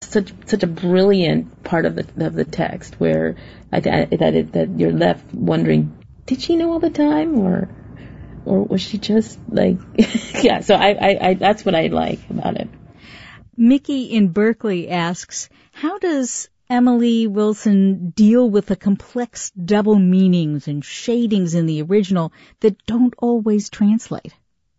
such a brilliant part of the text where that you're left wondering, did she know all the time, or was she just like yeah? So I that's what I like about it. Mickey in Berkeley asks, how does Emily Wilson deal with the complex double meanings and shadings in the original that don't always translate?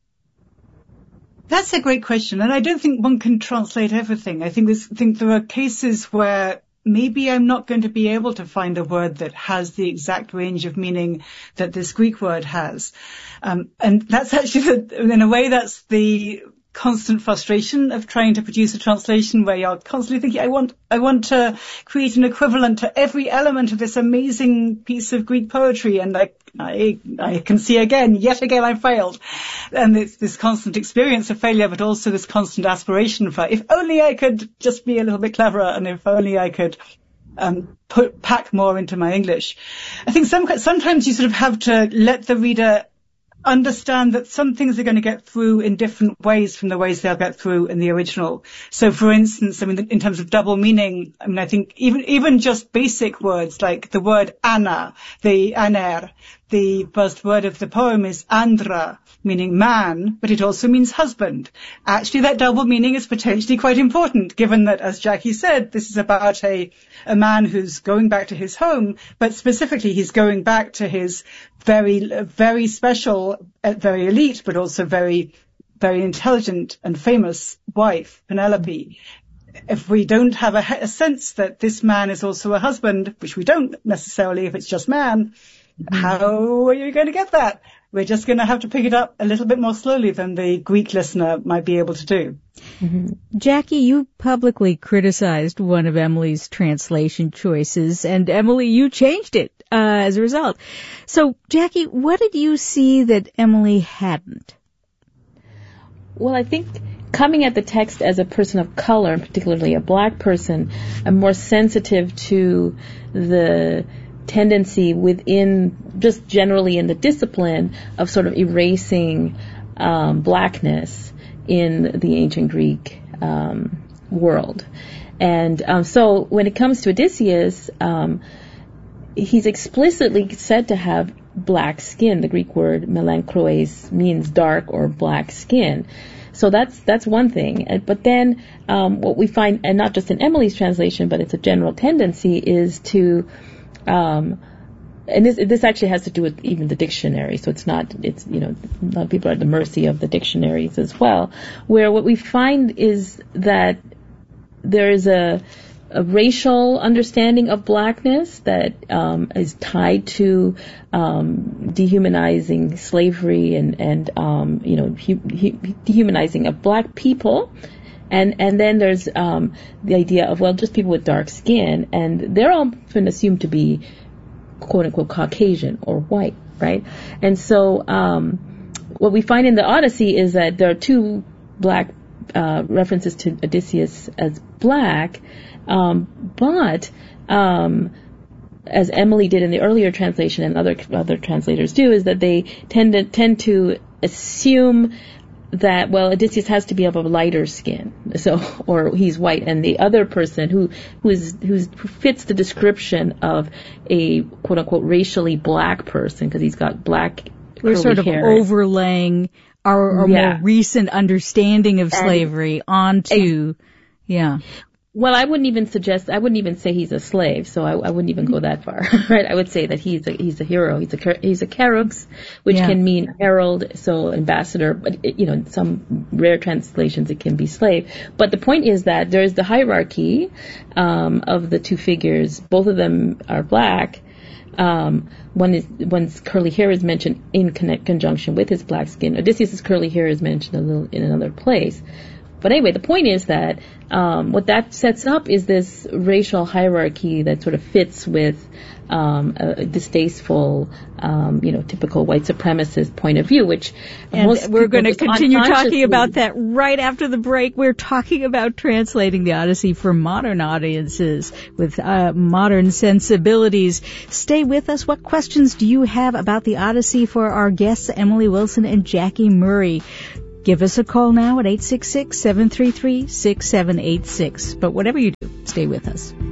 That's a great question, and I don't think one can translate everything. I think there are cases where maybe I'm not going to be able to find a word that has the exact range of meaning that this Greek word has. And that's actually, in a way, that's the constant frustration of trying to produce a translation where you're constantly thinking, I want to create an equivalent to every element of this amazing piece of Greek poetry, and I can see yet again I failed. And it's this constant experience of failure, but also this constant aspiration for, if only I could just be a little bit cleverer, and if only I could pack more into my English. I think sometimes you sort of have to let the reader understand that some things are going to get through in different ways from the ways they'll get through in the original. So, for instance, in terms of double meaning, I think even just basic words like the word Anna, the aner, the first word of the poem is andra, meaning man, but it also means husband. Actually, that double meaning is potentially quite important, given that, as Jackie said, this is about a man who's going back to his home, but specifically he's going back to his very, very special, very elite, but also very, very intelligent and famous wife, Penelope. If we don't have a sense that this man is also a husband, which we don't necessarily if it's just man, how are you going to get that? We're just going to have to pick it up a little bit more slowly than the Greek listener might be able to do. Mm-hmm. Jackie, you publicly criticized one of Emily's translation choices, and Emily, you changed it as a result. So, Jackie, what did you see that Emily hadn't? Well, I think coming at the text as a person of color, particularly a black person, I'm more sensitive to the tendency within, just generally in the discipline, of sort of erasing blackness in the ancient Greek world. And so when it comes to Odysseus, he's explicitly said to have black skin. The Greek word melanchroes means dark or black skin. So that's one thing. But then what we find, and not just in Emily's translation, but it's a general tendency, is to and this actually has to do with even the dictionary, so a lot of people are at the mercy of the dictionaries as well, where what we find is that there is a racial understanding of blackness that is tied to dehumanizing slavery and dehumanizing of black people. And then there's the idea of, well, just people with dark skin, and they're often assumed to be quote-unquote Caucasian or white, right? And so what we find in the Odyssey is that there are two black references to Odysseus as black, but as Emily did in the earlier translation and other translators do, is that they tend to assume that, well, Odysseus has to be of a lighter skin, or he's white, and the other person who fits the description of a quote unquote racially black person, because he's got black We're curly sort of hair. overlaying our more recent understanding of slavery onto, Well, I wouldn't even say he's a slave, so I wouldn't even go that far, right? I would say that he's a hero. He's a kerux, which can mean herald, so ambassador, but in some rare translations it can be slave. But the point is that there's the hierarchy of the two figures. Both of them are black. One's curly hair is mentioned in conjunction with his black skin. Odysseus' curly hair is mentioned a little in another place. But anyway, the point is that what that sets up is this racial hierarchy that sort of fits with a distasteful, typical white supremacist point of view, which we're going to continue talking about that right after the break. We're talking about translating the Odyssey for modern audiences with modern sensibilities. Stay with us. What questions do you have about the Odyssey for our guests, Emily Wilson and Jackie Murray? Give us a call now at 866-733-6786. But whatever you do, stay with us.